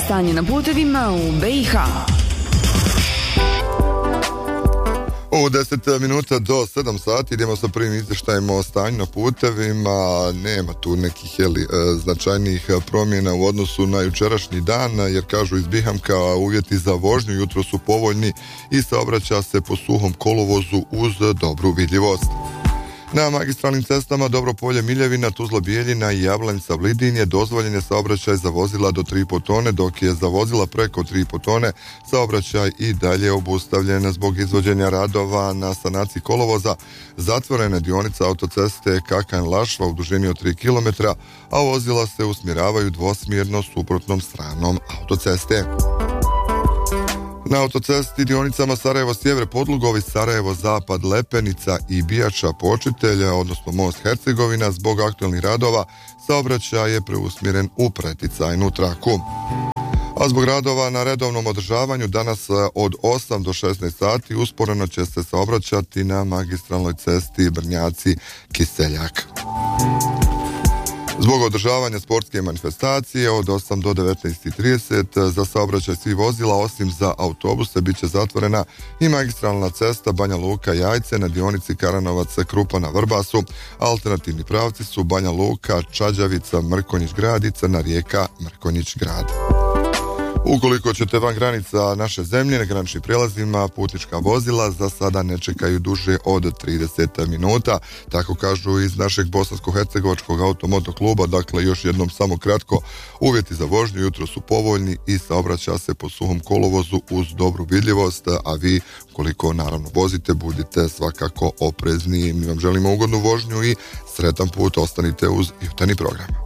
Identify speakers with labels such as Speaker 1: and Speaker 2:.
Speaker 1: stanje na putevima u BiH.
Speaker 2: U 10 minuta do 7 sati idemo sa prvim izvještajem o stanju na putevima. Nema tu nekih značajnijih promjena u odnosu na jučerašnji dan, jer kažu iz Bihamka uvjeti za vožnju jutro su povoljni i saobraća se po suhom kolovozu uz dobru vidljivost. Na magistralnim cestama Dobropolje Miljevina, Tuzla Bijeljina i Jablanjca Vlidin je dozvoljen je saobraćaj za vozila do 3,5 tone, dok je za vozila preko 3,5 tone saobraćaj i dalje obustavljen zbog izvođenja radova na sanaciji kolovoza. Zatvorena dionica autoceste Kakan-Lašva u dužini od 3 km, a vozila se usmjeravaju dvosmjerno suprotnom stranom autoceste. Na autocesti dionicama Sarajevo-Sjever Podlugovi, Sarajevo-Zapad Lepenica i Bijača Počitelja, odnosno Most Hercegovina, zbog aktualnih radova saobraćaj je preusmjeren u preticajnu traku. A zbog radova na redovnom održavanju danas od 8 do 16 sati usporeno će se saobraćati na magistralnoj cesti Brnjaci-Kiseljak. Zbog održavanja sportske manifestacije od 8 do 19.30 za saobraćaj svih vozila osim za autobuse bit će zatvorena i magistralna cesta Banja Luka-Jajce na dionici Karanovac-Krupa na Vrbasu. Alternativni pravci su Banja Luka, Čađavica, Mrkonjić-Grad i Crna Rijeka, Mrkonjić-Grad. Ukoliko ćete van granica naše zemlje, na graničnim prijelazima putnička vozila za sada ne čekaju duže od 30 minuta. Tako kažu iz našeg bosansko-hercegovačkog automoto kluba. Dakle, još jednom samo kratko, uvjeti za vožnju jutro su povoljni i saobraća se po suhom kolovozu uz dobru vidljivost, a vi, ukoliko naravno vozite, budite svakako oprezni. Mi vam želimo ugodnu vožnju i sretan put, ostanite uz jutarnji program.